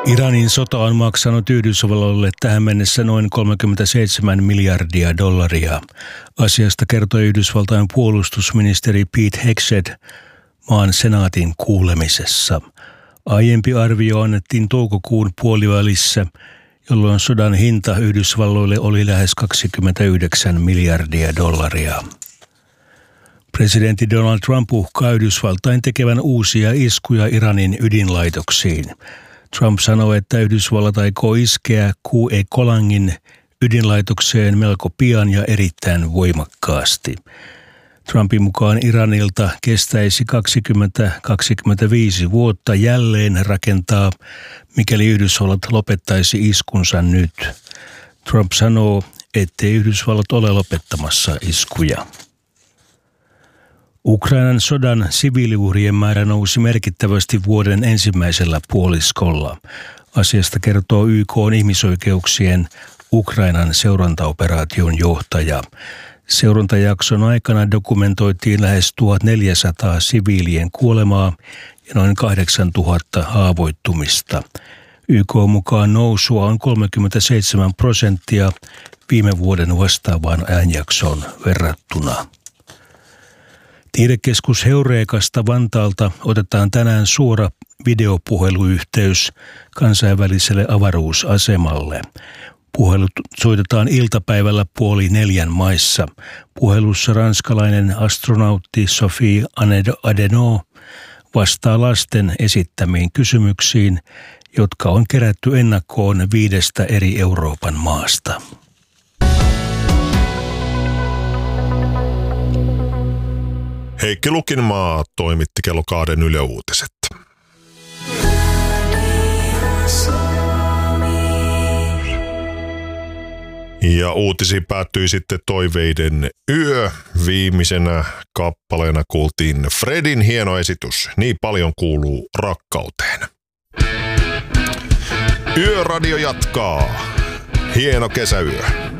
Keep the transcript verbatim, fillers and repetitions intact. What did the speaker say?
Iranin sota on maksanut Yhdysvalloille tähän mennessä noin kolmekymmentäseitsemän miljardia dollaria. Asiasta kertoi Yhdysvaltain puolustusministeri Pete Hegseth maan senaatin kuulemisessa. Aiempi arvio annettiin toukokuun puolivälissä, jolloin sodan hinta Yhdysvalloille oli lähes kaksikymmentäyhdeksän miljardia dollaria. Presidentti Donald Trump uhkaa Yhdysvaltain tekevän uusia iskuja Iranin ydinlaitoksiin. Trump sanoi, että Yhdysvallat aikoo iskeä Q E Kolangin ydinlaitokseen melko pian ja erittäin voimakkaasti. Trumpin mukaan Iranilta kestäisi kaksikymmentä kaksikymmentäviisi vuotta jälleen rakentaa, mikäli Yhdysvallat lopettaisi iskunsa nyt. Trump sanoo, ettei Yhdysvallat ole lopettamassa iskuja. Ukrainan sodan siviiliuhrien määrä nousi merkittävästi vuoden ensimmäisellä puoliskolla. Asiasta kertoo Y K:n ihmisoikeuksien Ukrainan seurantaoperaation johtaja. Seurantajakson aikana dokumentoitiin lähes tuhatneljäsataa siviilien kuolemaa ja noin kahdeksantuhatta haavoittumista. Y K:n mukaan nousua on kolmekymmentäseitsemän prosenttia viime vuoden vastaavaan ajanjaksoon verrattuna. Tiedekeskus Heurekasta Vantaalta otetaan tänään suora videopuheluyhteys kansainväliselle avaruusasemalle. Puhelut soitetaan iltapäivällä puoli neljän maissa. Puhelussa ranskalainen astronautti Sophie Adenau vastaa lasten esittämiin kysymyksiin, jotka on kerätty ennakkoon viidestä eri Euroopan maasta. Heikki Lukinmaa toimitti kello kahden Yle Uutiset. Ja uutisiin päättyi sitten Toiveiden yö. Viimeisenä kappaleena kuultiin Fredin hieno esitys. Niin paljon kuuluu rakkauteen. Yöradio jatkaa. Hieno kesäyö.